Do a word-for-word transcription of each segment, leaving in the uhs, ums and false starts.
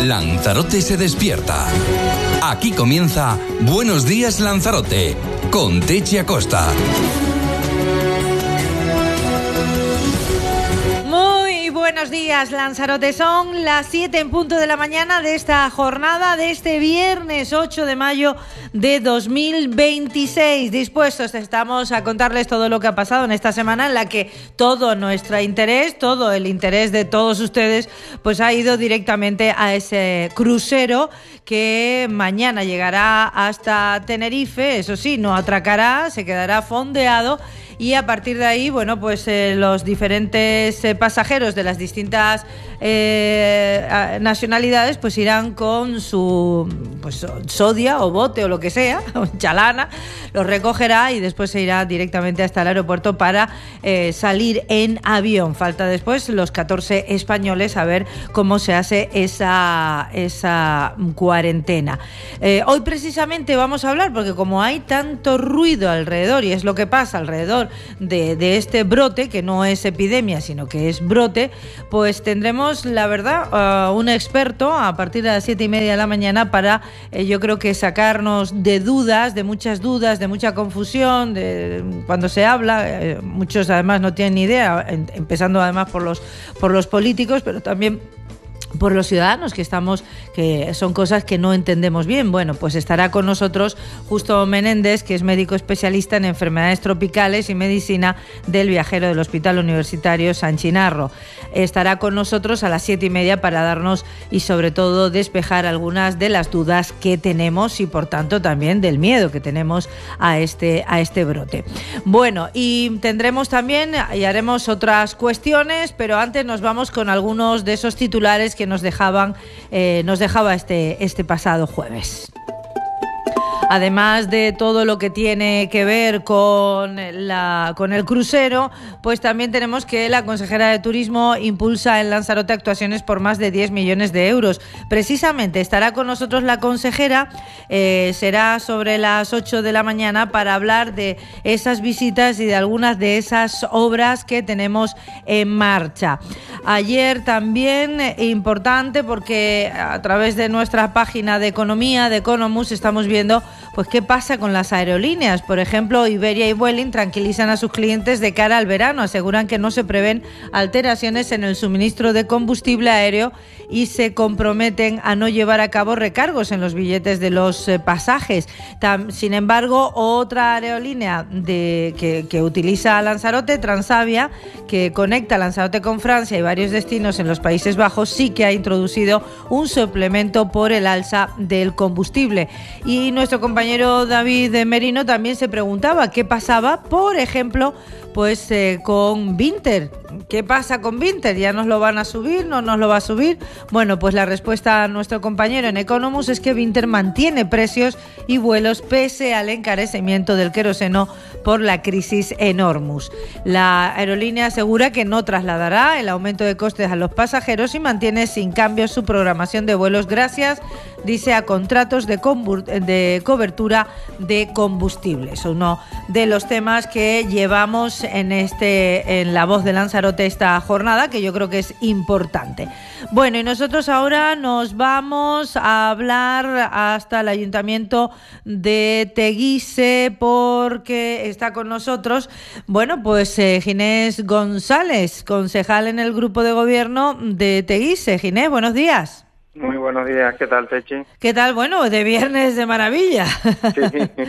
Lanzarote se despierta. Aquí comienza Buenos Días Lanzarote, con Techi Acosta. Buenos días, Lanzarote. Son las siete en punto de la mañana de esta jornada de este viernes ocho de mayo de dos mil veintiséis. Dispuestos estamos a contarles todo lo que ha pasado en esta semana, en la que todo nuestro interés, todo el interés de todos ustedes, pues ha ido directamente a ese crucero que mañana llegará hasta Tenerife. Eso sí, no atracará, se quedará fondeado. Y a partir de ahí, bueno, pues eh, los diferentes eh, pasajeros de las distintas eh, nacionalidades pues irán con su pues sodia o bote o lo que sea, o chalana, los recogerá y después se irá directamente hasta el aeropuerto para eh, salir en avión. Falta después los catorce españoles a ver cómo se hace esa, esa cuarentena. Eh, hoy precisamente vamos a hablar, porque como hay tanto ruido alrededor, y es lo que pasa alrededor De, de este brote, que no es epidemia, sino que es brote, pues tendremos, la verdad, uh, un experto a partir de las siete y media de la mañana para, eh, yo creo que sacarnos de dudas, de muchas dudas, de mucha confusión, de cuando se habla, eh, muchos además no tienen ni idea, en, empezando además por los, por los políticos, pero también por los ciudadanos, que estamos, que son cosas que no entendemos bien. Bueno, pues estará con nosotros Justo Menéndez, que es médico especialista en enfermedades tropicales y medicina del Viajero del Hospital Universitario San Chinarro. Estará con nosotros a las siete y media para darnos y sobre todo despejar algunas de las dudas que tenemos y por tanto también del miedo que tenemos a este, a este brote. Bueno, y tendremos también y haremos otras cuestiones, pero antes nos vamos con algunos de esos titulares que nos dejaban, eh, nos dejaba este, este pasado jueves. Además de todo lo que tiene que ver con, la, con el crucero, pues también tenemos que la consejera de Turismo impulsa en Lanzarote actuaciones por más de diez millones de euros. Precisamente estará con nosotros la consejera, eh, será sobre las ocho de la mañana para hablar de esas visitas y de algunas de esas obras que tenemos en marcha. Ayer también, eh, importante, porque a través de nuestra página de economía, de Economus, estamos viendo pues qué pasa con las aerolíneas. Por ejemplo, Iberia y Vueling tranquilizan a sus clientes de cara al verano. Aseguran que no se prevén alteraciones en el suministro de combustible aéreo y se comprometen a no llevar a cabo recargos en los billetes de los eh, pasajes. Tam, sin embargo, otra aerolínea de, que, que utiliza Lanzarote, Transavia, que conecta Lanzarote con Francia y varios destinos en los Países Bajos, sí que ha introducido un suplemento por el alza del combustible. Y nuestro compañero David Merino también se preguntaba qué pasaba, por ejemplo, pues eh, con Vinter. ¿Qué pasa con Vinter? ¿Ya nos lo van a subir? ¿No nos lo va a subir? Bueno, pues la respuesta a nuestro compañero en Economus es que Vinter mantiene precios y vuelos pese al encarecimiento del queroseno por la crisis en Hormuz. La aerolínea asegura que no trasladará el aumento de costes a los pasajeros y mantiene sin cambios su programación de vuelos gracias, dice, a contratos de, de cobertura de combustibles. Uno de los temas que llevamos en, este, en La Voz de Lanzarote esta jornada, que yo creo que es importante. Bueno, y nosotros ahora nos vamos a hablar hasta el Ayuntamiento de Teguise, porque está con nosotros, bueno, pues eh, Ginés González, concejal en el Grupo de Gobierno de Teguise. Ginés, buenos días. Muy buenos días, ¿qué tal, Techi? ¿Qué tal? Bueno, de viernes de maravilla. Sí.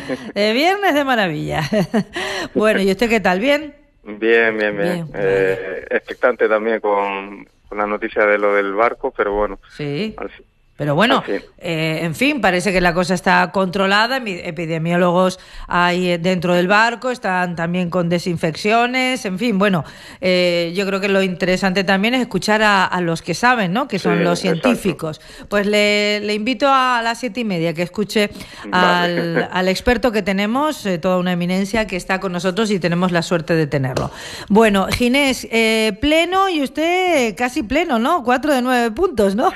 De viernes de maravilla. Bueno, ¿y usted qué tal? ¿Bien? Bien, bien, bien. bien. Eh, expectante también con, con la noticia de lo del barco, pero bueno. Sí. Al fin. Pero bueno, eh, en fin, parece que la cosa está controlada. Epidemiólogos hay dentro del barco, están también con desinfecciones, en fin, bueno, eh, yo creo que lo interesante también es escuchar a, a los que saben, ¿no? Que son sí, los científicos. Exacto. Pues le, le invito a las siete y media que escuche al, vale. al experto que tenemos, eh, toda una eminencia que está con nosotros y tenemos la suerte de tenerlo. Bueno, Ginés, eh, pleno y usted casi pleno, ¿no? Cuatro de nueve puntos, ¿no?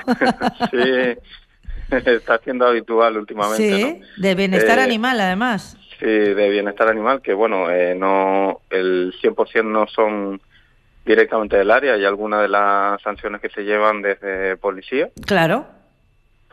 Sí. Está siendo habitual últimamente, sí, ¿no? De bienestar eh, animal, además. Sí, de bienestar animal, que bueno, eh, no el cien por ciento no son directamente del área, hay algunas de las sanciones que se llevan desde policía. Claro.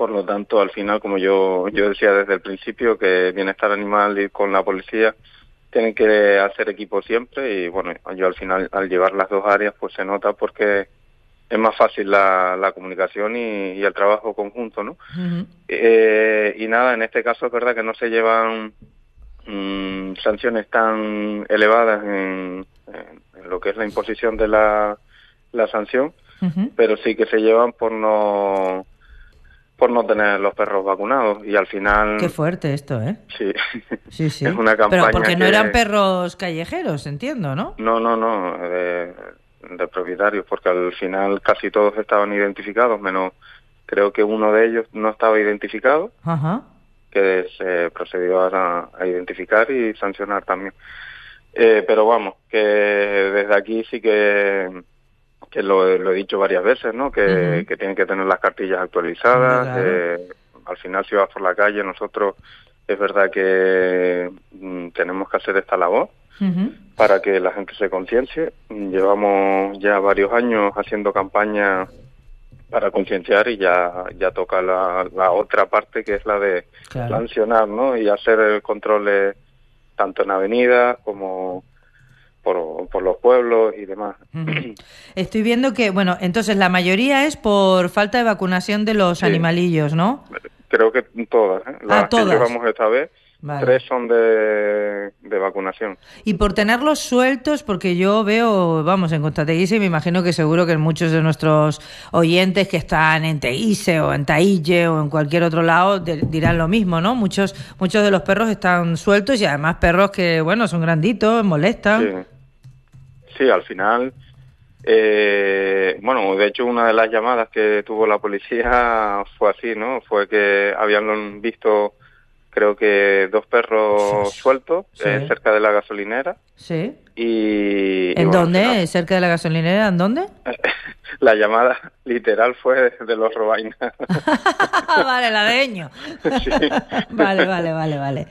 Por lo tanto, al final, como yo yo decía desde el principio, que bienestar animal y con la policía tienen que hacer equipo siempre, y bueno, yo al final, al llevar las dos áreas, pues se nota porque es más fácil la, la comunicación y, y el trabajo conjunto, ¿no? Uh-huh. Eh, y nada, en este caso es verdad que no se llevan mmm, sanciones tan elevadas en, en lo que es la imposición de la, la sanción, uh-huh. pero sí que se llevan por no por no tener los perros vacunados, y al final... Qué fuerte esto, ¿eh? Sí, sí, sí. Es una campaña. Pero porque no que... eran perros callejeros, entiendo, ¿no? No, no, no, de, de propietarios, porque al final casi todos estaban identificados, menos creo que uno de ellos no estaba identificado, Ajá. que se procedió a, a identificar y sancionar también. Eh, pero vamos, que desde aquí sí que... que lo, lo he dicho varias veces, ¿no? Que, uh-huh. que tienen que tener las cartillas actualizadas. Claro. Eh, al final, si vas por la calle, nosotros es verdad que mm, tenemos que hacer esta labor uh-huh. para que la gente se conciencie. Llevamos ya varios años haciendo campañas para concienciar, y ya ya toca la, la otra parte, que es la de claro. sancionar, ¿no? Y hacer controles tanto en avenidas como... Por, por los pueblos y demás. Uh-huh. Estoy viendo que, bueno, entonces la mayoría es por falta de vacunación de los sí. animalillos, ¿no? Creo que todas, ¿eh? Las ah, todas. que llevamos esta vez, vale. tres son de, de vacunación. Y por tenerlos sueltos, porque yo veo, vamos, en Constateguise, me imagino que seguro que muchos de nuestros oyentes que están en Teguise o en Taille o en cualquier otro lado de, dirán lo mismo, ¿no? Muchos muchos de los perros están sueltos, y además perros que, bueno, son granditos, molestan. Sí. Sí, al final, eh, bueno, de hecho una de las llamadas que tuvo la policía fue así, ¿no? Fue que habían visto, creo que dos perros sí. sueltos sí. Eh, cerca de la gasolinera. Sí. Y, ¿En y dónde? Bueno, no. ¿Cerca de la gasolinera? ¿En dónde? La llamada literal fue de los Robainas. Vale, la de Eño. Sí. Vale, vale, vale, vale.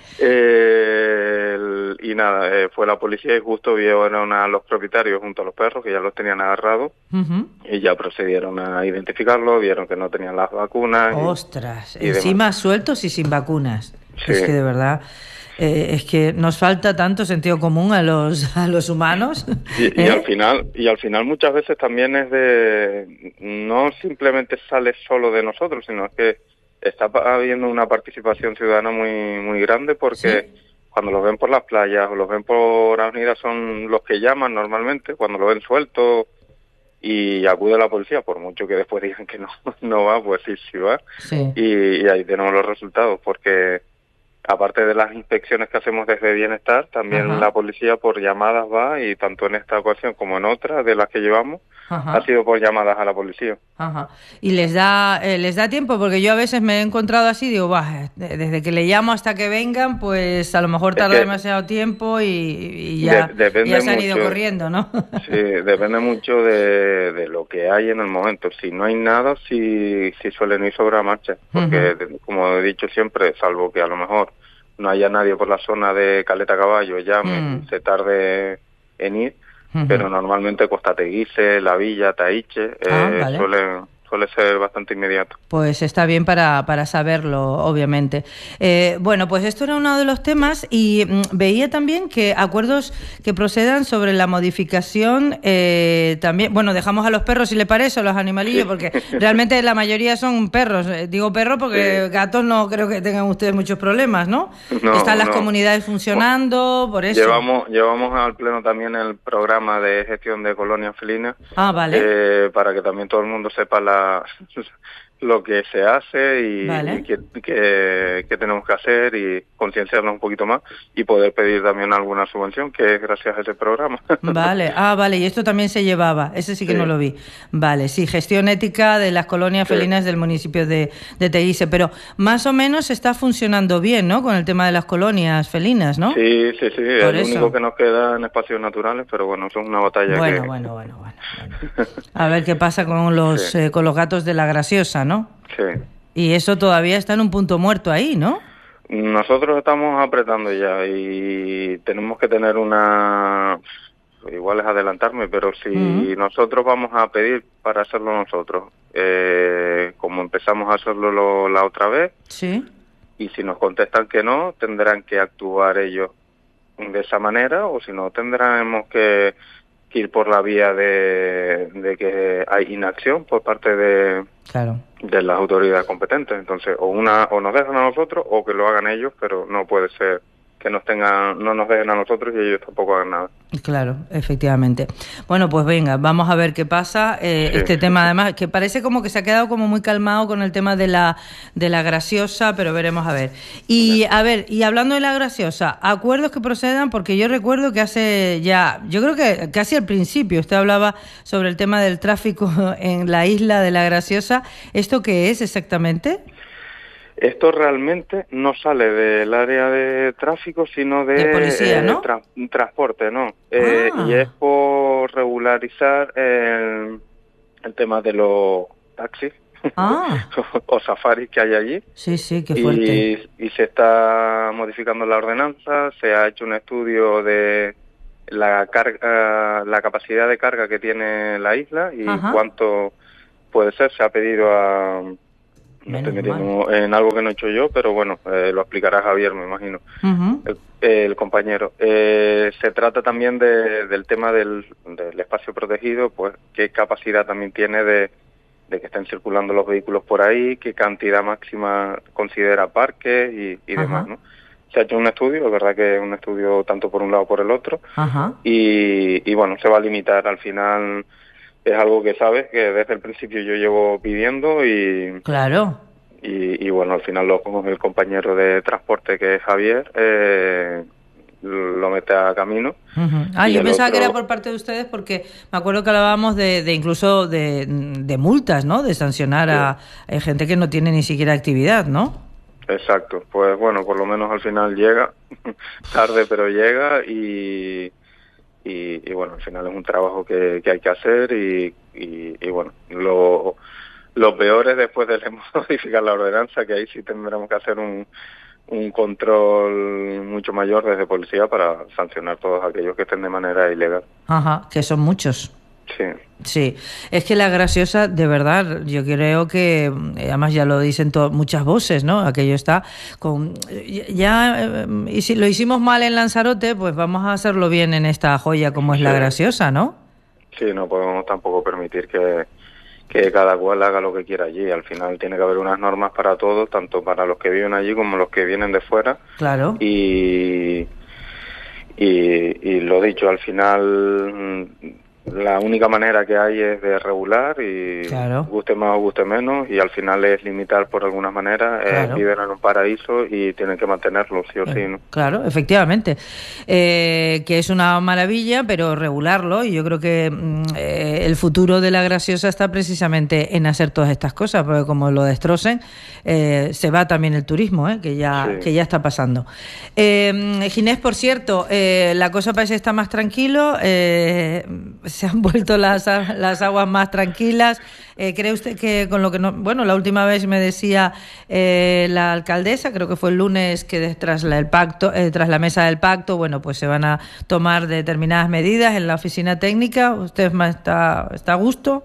Eh, el, y nada, eh, fue la policía y justo vieron a los propietarios junto a los perros, que ya los tenían agarrados, uh-huh. y ya procedieron a identificarlos, vieron que no tenían las vacunas. ¡Ostras! Y, y encima demás. Sueltos y sin vacunas. Sí. Es que de verdad... Eh, es que nos falta tanto sentido común a los a los humanos. Y, ¿eh? y al final y al final muchas veces también es de, no simplemente sale solo de nosotros, sino es que está habiendo una participación ciudadana muy muy grande, porque ¿sí? cuando los ven por las playas o los ven por avenidas son los que llaman normalmente, cuando lo ven suelto, y acude la policía, por mucho que después digan que no no va, pues sí, sí va. Sí. Y, y ahí tenemos los resultados, porque aparte de las inspecciones que hacemos desde Bienestar, también Ajá. la policía por llamadas va, y tanto en esta ocasión como en otras de las que llevamos, Ajá. ha sido por llamadas a la policía. Ajá. ¿Y les da eh, les da tiempo? Porque yo a veces me he encontrado así, digo, bah, desde que le llamo hasta que vengan, pues a lo mejor tarda es que demasiado tiempo y, y ya, de, ya se han ido corriendo, ¿no? Sí, depende mucho de, de lo que hay en el momento. Si no hay nada, sí, sí suelen ir sobre la marcha, porque uh-huh. como he dicho siempre, salvo que a lo mejor no haya nadie por la zona de Caleta Caballo, llame, mm. se tarde en ir, uh-huh. pero normalmente Constateguise, La Villa, Taille, ah, eh, vale. suelen... suele ser bastante inmediato. Pues está bien para, para saberlo, obviamente. Eh, bueno, pues esto era uno de los temas, y mm, veía también que acuerdos que procedan sobre la modificación eh, también, bueno, dejamos a los perros si le parece, o los animalillos, sí. porque realmente la mayoría son perros. Eh, digo perros porque sí. gatos no creo que tengan ustedes muchos problemas, ¿no? no Están las no. comunidades funcionando, por eso. Llevamos, llevamos al pleno también el programa de gestión de colonias felinas. Ah, vale. Eh, para que también todo el mundo sepa la lo que se hace y, vale. y qué, qué, qué tenemos que hacer, y concienciarnos un poquito más y poder pedir también alguna subvención, que es gracias a ese programa. Vale, ah, vale, y esto también se llevaba, ese sí que sí. no lo vi. Vale, sí, gestión ética de las colonias sí. felinas del municipio de, de Teguise, pero más o menos está funcionando bien, ¿no?, con el tema de las colonias felinas, ¿no? Sí, sí, sí, es lo único que nos queda en espacios naturales, pero bueno, eso es una batalla bueno, que... Bueno, bueno, bueno, bueno. A ver qué pasa con los, sí. eh, con los gatos de la Graciosa, ¿no? Sí. Y eso todavía está en un punto muerto ahí, ¿no? Nosotros estamos apretando ya y tenemos que tener una... Igual es adelantarme, pero si uh-huh. nosotros vamos a pedir para hacerlo nosotros, eh, como empezamos empezamos a hacerlo lo, la otra vez. Sí. Y si nos contestan que no, tendrán que actuar ellos de esa manera, o si no, tendremos que, que ir por la vía de, de que hay inacción por parte de, claro. de las autoridades competentes. Entonces, o una o nos dejan a nosotros o que lo hagan ellos, pero no puede ser que nos tengan, no nos dejen a nosotros y ellos tampoco hagan nada. Claro, efectivamente. Bueno, pues venga, vamos a ver qué pasa. Eh, sí, este sí, tema, sí. además, que parece como que se ha quedado como muy calmado con el tema de la de la graciosa, pero veremos a ver. Y a ver, y hablando de la graciosa, acuerdos que procedan, porque yo recuerdo que hace ya, yo creo que casi al principio usted hablaba sobre el tema del tráfico en la isla de la Graciosa. ¿Esto qué es exactamente? Esto realmente no sale del área de tráfico, sino de, de policía, ¿no? eh, tra transporte, ¿no? Eh, ah. Y es por regularizar el, el tema de los taxis ah. o safaris que hay allí. Sí, sí, qué fuerte. Y, y se está modificando la ordenanza, se ha hecho un estudio de la carga, la capacidad de carga que tiene la isla y Ajá. cuánto puede ser. Se ha pedido a... No estoy metiendo en algo que no he hecho yo, pero bueno, eh, lo explicará Javier, me imagino, uh-huh. el, el compañero. Eh, se trata también de, del tema del, del espacio protegido, pues qué capacidad también tiene de, de que estén circulando los vehículos por ahí, qué cantidad máxima considera parques y, y uh-huh. demás, ¿no? Se ha hecho un estudio, es verdad que es un estudio tanto por un lado como por el otro, uh-huh. y, y bueno, se va a limitar al final. Es algo que sabes que desde el principio yo llevo pidiendo y claro y, y bueno, al final lo, el compañero de transporte que es Javier eh, lo mete a camino. Uh-huh. Ah, yo pensaba otro... que era por parte de ustedes porque me acuerdo que hablábamos de, de incluso de, de multas, ¿no? De sancionar sí. a, a gente que no tiene ni siquiera actividad, ¿no? Exacto, pues bueno, por lo menos al final llega, tarde pero llega y... Y, y bueno, al final es un trabajo que, que hay que hacer y, y, y bueno, lo, lo peor es después de modificar la ordenanza, que ahí sí tendremos que hacer un, un control mucho mayor desde policía para sancionar todos aquellos que estén de manera ilegal. Ajá, que son muchos. Sí. Sí, es que la graciosa, de verdad, yo creo que, además ya lo dicen to- muchas voces, ¿no? Aquello está con... Ya, y si lo hicimos mal en Lanzarote, pues vamos a hacerlo bien en esta joya como es sí. la graciosa, ¿no? Sí, no podemos tampoco permitir que, que cada cual haga lo que quiera allí. Al final tiene que haber unas normas para todos, tanto para los que viven allí como los que vienen de fuera. Claro. Y, y, y lo dicho, al final... La única manera que hay es de regular y claro. guste más o guste menos y al final es limitar por alguna manera, claro. eh, viven en un paraíso y tienen que mantenerlo sí o eh, sí, ¿no? Claro, efectivamente, eh, que es una maravilla, pero regularlo y yo creo que eh, el futuro de la graciosa está precisamente en hacer todas estas cosas, porque como lo destrocen, eh, se va también el turismo, eh, que ya sí. que ya está pasando. Eh, Ginés, por cierto, eh, la cosa parece estar más tranquilo, eh, se han vuelto las, las aguas más tranquilas. Eh, ¿Cree usted que con lo que no... Bueno, la última vez me decía eh, la alcaldesa, creo que fue el lunes, que tras la, el pacto, eh, tras la mesa del pacto, bueno, pues se van a tomar determinadas medidas en la oficina técnica. ¿Usted está, está a gusto?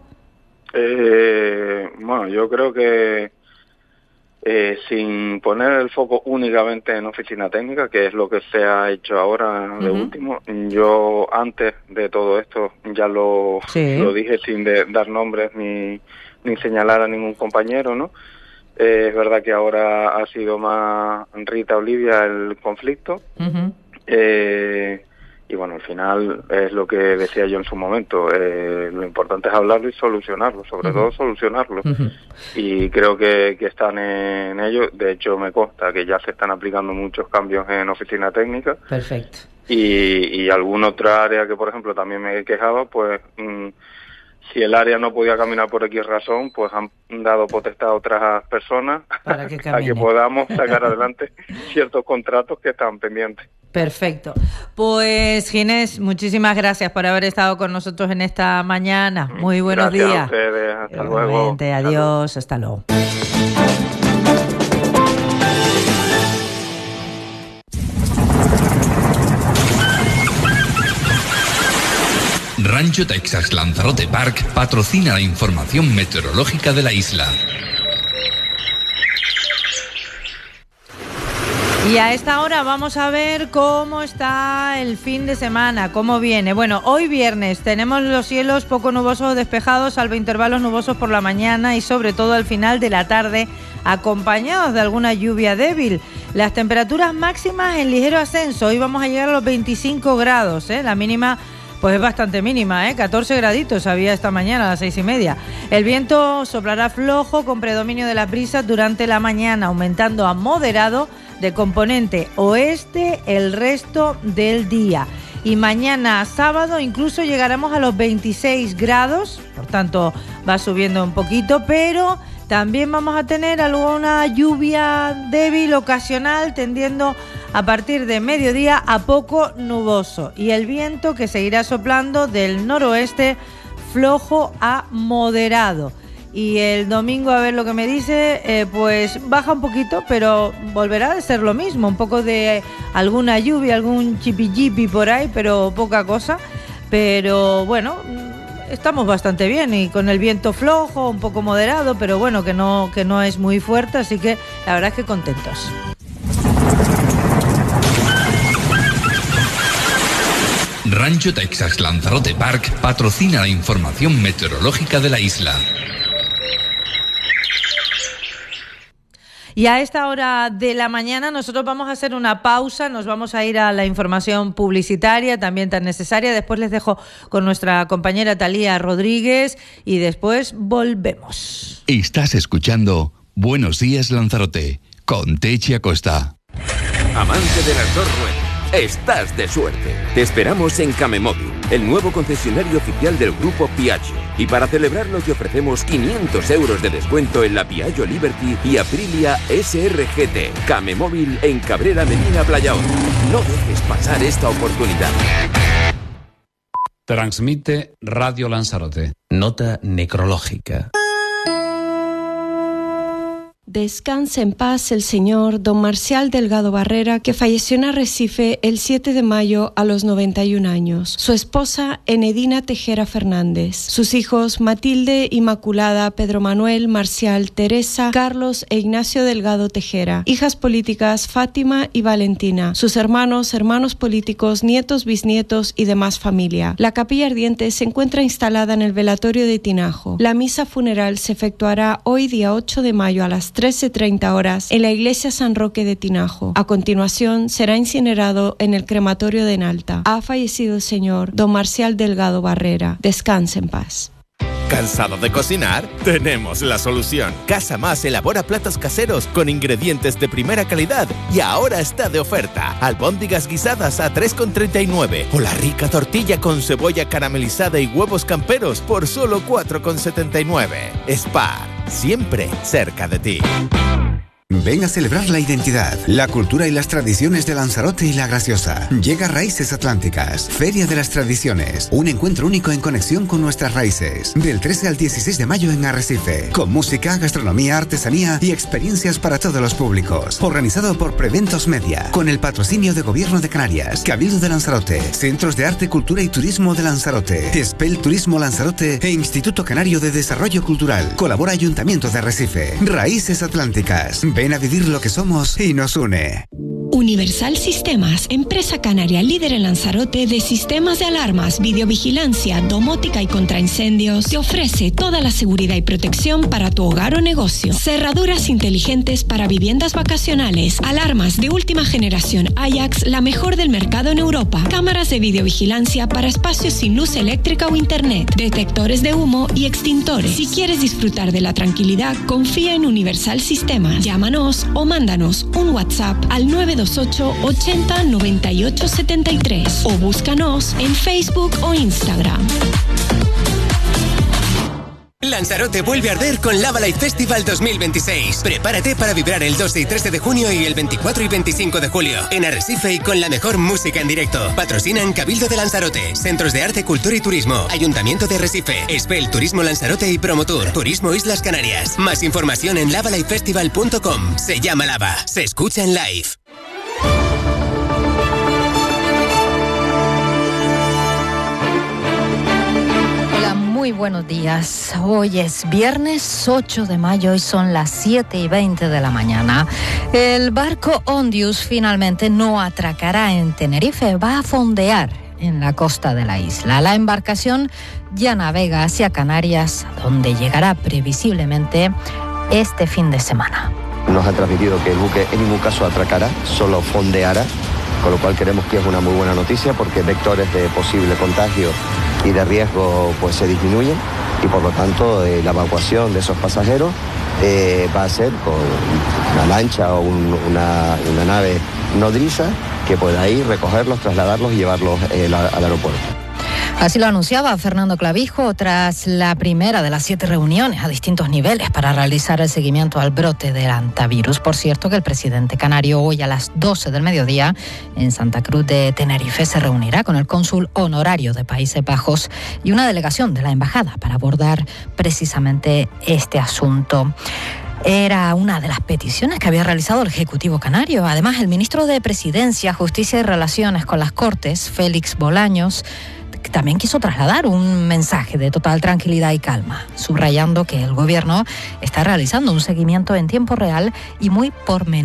Eh, bueno, yo creo que Eh, sin poner el foco únicamente en oficina técnica, que es lo que se ha hecho ahora de uh-huh. último, yo antes de todo esto ya lo, sí. lo dije sin de, dar nombres ni, ni señalar a ningún compañero, ¿no? Eh, es verdad que ahora ha sido más Rita Olivia el conflicto, uh-huh. eh, y bueno, al final es lo que decía yo en su momento, eh, lo importante es hablarlo y solucionarlo, sobre uh-huh. todo solucionarlo. Uh-huh. Y creo que, que están en ello, de hecho me consta que ya se están aplicando muchos cambios en oficina técnica. Perfecto. Y, y alguna otra área que, por ejemplo, también me quejaba, pues mmm, si el área no podía caminar por X razón, pues han dado potestad a otras personas para que a que podamos sacar adelante ciertos contratos que están pendientes. Perfecto. Pues Ginés, muchísimas gracias por haber estado con nosotros en esta mañana. Muy buenos gracias días. A ustedes. Hasta Igualmente, luego. Adiós, hasta luego. Rancho Texas Lanzarote Park patrocina la información meteorológica de la isla. Y a esta hora vamos a ver cómo está el fin de semana, cómo viene. Bueno, hoy viernes tenemos los cielos poco nubosos o despejados, salvo intervalos nubosos por la mañana y sobre todo al final de la tarde, acompañados de alguna lluvia débil. Las temperaturas máximas en ligero ascenso. Hoy vamos a llegar a los veinticinco grados, ¿eh? La mínima pues es bastante mínima, ¿eh? catorce graditos había esta mañana a las seis y media. El viento soplará flojo con predominio de las brisas durante la mañana, aumentando a moderado de componente oeste el resto del día. Y mañana sábado incluso llegaremos a los veintiséis grados, por tanto va subiendo un poquito, pero también vamos a tener alguna lluvia débil ocasional, tendiendo a partir de mediodía a poco nuboso. Y el viento que seguirá soplando del noroeste flojo a moderado. Y el domingo, a ver lo que me dice, eh, pues baja un poquito, pero volverá a ser lo mismo. Un poco de alguna lluvia, algún chipi-chipi por ahí, pero poca cosa. Pero bueno, estamos bastante bien y con el viento flojo, un poco moderado, pero bueno, que no, que no es muy fuerte, así que la verdad es que contentos. Rancho Texas Lanzarote Park patrocina la información meteorológica de la isla. Y a esta hora de la mañana nosotros vamos a hacer una pausa, nos vamos a ir a la información publicitaria, también tan necesaria. Después les dejo con nuestra compañera Talía Rodríguez y después volvemos. Estás escuchando Buenos Días Lanzarote, con Techi Acosta. Amante de las dos ruedas, estás de suerte. Te esperamos en Camemóvil, el nuevo concesionario oficial del grupo Piaggio. Y para celebrarlo te ofrecemos quinientos euros de descuento en la Piaggio Liberty y Aprilia S R G T. Camemóvil en Cabrera Medina Playaón. No dejes pasar esta oportunidad. Transmite Radio Lanzarote. Nota necrológica. Descanse en paz el señor don Marcial Delgado Barrera, que falleció en Arrecife el siete de mayo a los noventa y un años. Su esposa, Enedina Tejera Fernández. Sus hijos, Matilde Inmaculada, Pedro Manuel, Marcial, Teresa, Carlos e Ignacio Delgado Tejera. Hijas políticas, Fátima y Valentina. Sus hermanos, hermanos políticos, nietos, bisnietos y demás familia. La capilla ardiente se encuentra instalada en el velatorio de Tinajo. La misa funeral se efectuará hoy día ocho de mayo a las trece treinta horas en la iglesia San Roque de Tinajo. A continuación será incinerado en el crematorio de Nalta. Ha fallecido el señor don Marcial Delgado Barrera. Descanse en paz. ¿Cansado de cocinar? Tenemos la solución. Casa Más elabora platos caseros con ingredientes de primera calidad y ahora está de oferta. Albóndigas guisadas a tres con treinta y nueve o la rica tortilla con cebolla caramelizada y huevos camperos por solo cuatro con setenta y nueve. Spar, siempre cerca de ti. Ven a celebrar la identidad, la cultura y las tradiciones de Lanzarote y La Graciosa. Llega Raíces Atlánticas, Feria de las Tradiciones, un encuentro único en conexión con nuestras raíces. Del trece al dieciséis de mayo en Arrecife, con música, gastronomía, artesanía y experiencias para todos los públicos. Organizado por Preventos Media, con el patrocinio de Gobierno de Canarias, Cabildo de Lanzarote, Centros de Arte, Cultura y Turismo de Lanzarote, Tespel Turismo Lanzarote e Instituto Canario de Desarrollo Cultural. Colabora Ayuntamiento de Arrecife. Raíces Atlánticas. Ven a vivir lo que somos y nos une. Universal Sistemas, empresa canaria líder en Lanzarote de sistemas de alarmas, videovigilancia, domótica y contraincendios, te ofrece toda la seguridad y protección para tu hogar o negocio. Cerraduras inteligentes para viviendas vacacionales, alarmas de última generación Ajax, la mejor del mercado en Europa, cámaras de videovigilancia para espacios sin luz eléctrica o internet, detectores de humo y extintores. Si quieres disfrutar de la tranquilidad, confía en Universal Sistemas. Llámanos o mándanos un WhatsApp al nueve dos ocho ochenta noventa y ocho setenta y tres o búscanos en Facebook o Instagram. Lanzarote vuelve a arder con Lava Light Festival dos mil veintiséis. Prepárate para vibrar el doce y trece de junio y el veinticuatro y veinticinco de julio en Arrecife y con la mejor música en directo. Patrocinan Cabildo de Lanzarote, Centros de Arte, Cultura y Turismo, Ayuntamiento de Arrecife, Espel Turismo Lanzarote y Promotur, Turismo Islas Canarias. Más información en lava light festival punto com. Se llama Lava, se escucha en live. Muy buenos días. Hoy es viernes ocho de mayo y son las siete y veinte de la mañana. El barco Ondius finalmente no atracará en Tenerife, va a fondear en la costa de la isla. La embarcación ya navega hacia Canarias, donde llegará previsiblemente este fin de semana. Nos ha transmitido que el buque en ningún caso atracará, solo fondeará, con lo cual creemos que es una muy buena noticia porque vectores de posible contagio y de riesgo pues se disminuyen y por lo tanto eh, la evacuación de esos pasajeros eh, va a ser con una lancha o un, una, una nave nodriza que pueda ir, recogerlos, trasladarlos y llevarlos eh, la, al aeropuerto. Así lo anunciaba Fernando Clavijo tras la primera de las siete reuniones a distintos niveles para realizar el seguimiento al brote del hantavirus. Por cierto, que el presidente canario hoy a las doce del mediodía en Santa Cruz de Tenerife se reunirá con el cónsul honorario de Países Bajos y una delegación de la embajada para abordar precisamente este asunto. Era una de las peticiones que había realizado el Ejecutivo canario. Además, el ministro de Presidencia, Justicia y Relaciones con las Cortes, Félix Bolaños, también quiso trasladar un mensaje de total tranquilidad y calma, subrayando que el gobierno está realizando un seguimiento en tiempo real y muy pormenorizado